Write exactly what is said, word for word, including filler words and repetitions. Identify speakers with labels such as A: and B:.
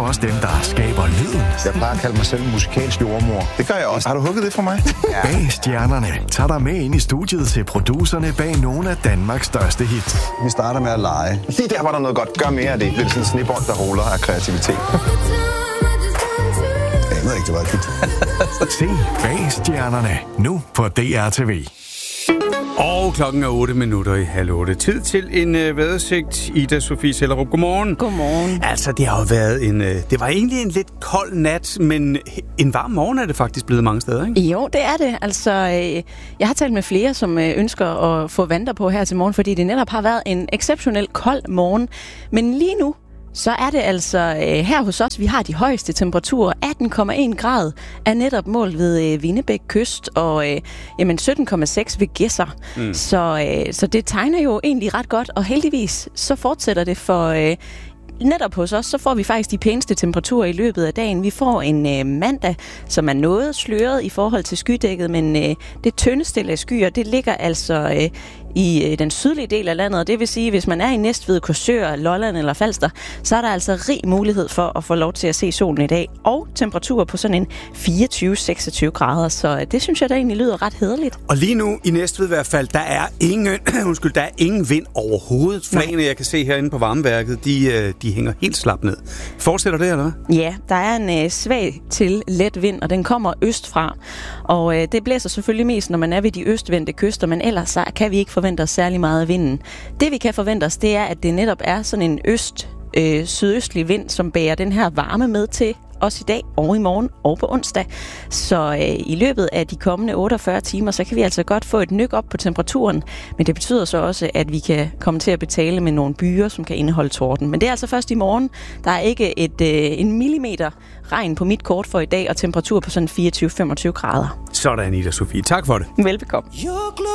A: også dem, der skaber lyden.
B: Jeg plejer at kalde mig selv musikalsk jordmor.
C: Det gør jeg også. Har du hugget det fra mig?
A: Ja. Bag stjernerne tager dig med ind i studiet til producerne bag nogle af Danmarks største hits.
B: Vi starter med at lege.
C: Lige der var der noget godt. Gør mere af det. Det er sådan en snebold, der ruller af kreativitet.
B: Jeg ved ikke, det var et hit.
A: Se Bag stjernerne nu på D R T V.
D: Og klokken er otte minutter i halv otte. Tid til en øh, vejrudsigt. Ida Sofie Sellerup, godmorgen.
E: Godmorgen.
D: Altså, det har jo været en... Øh, det var egentlig en lidt kold nat, men en varm morgen er det faktisk blevet mange steder, ikke?
E: Jo, det er det. Altså, øh, jeg har talt med flere, som øh, ønsker at få vanter på her til morgen, fordi det netop har været en exceptionelt kold morgen. Men lige nu, så er det altså øh, her hos os, vi har de højeste temperaturer. atten komma en grad er netop målt ved øh, Vindebæk Kyst, og øh, jamen sytten komma seks ved Gedser. Mm. Så, øh, så det tegner jo egentlig ret godt, og heldigvis så fortsætter det for... Øh, Netop hos os, så får vi faktisk de pæneste temperaturer i løbet af dagen. Vi får en øh, mandag, som er noget sløret i forhold til skydækket, men øh, det tyndeste lag skyer, det ligger altså øh, i øh, den sydlige del af landet. Det vil sige, hvis man er i Næstved, Korsør, Lolland eller Falster, så er der altså rig mulighed for at få lov til at se solen i dag. Og temperaturer på sådan en fireogtyve til seksogtyve grader, så det synes jeg da egentlig lyder ret hæderligt.
D: Og lige nu i Næstved i hvert fald, der er ingen, undskyld, der er ingen vind overhovedet. Flagene, jeg kan se herinde på varmeværket, de, øh, de hænger helt slapt ned. Fortsætter det, eller hvad?
E: Ja, der er en øh, svag til let vind, og den kommer østfra. Og øh, det blæser selvfølgelig mest, når man er ved de østvendte kyster, men ellers så kan vi ikke forvente os særlig meget af vinden. Det vi kan forvente os, det er, at det netop er sådan en øst, øh, sydøstlig vind, som bærer den her varme med til også i dag og i morgen og på onsdag. Så øh, i løbet af de kommende otteogfyrre timer, så kan vi altså godt få et nyk op på temperaturen. Men det betyder så også, at vi kan komme til at betale med nogle byer, som kan indeholde torden. Men det er altså først i morgen. Der er ikke et, øh, en millimeter regn på mit kort for i dag, og temperatur på sådan fireogtyve til femogtyve grader.
D: Sådan, Ida Sofie. Tak for det.
E: Velbekomme.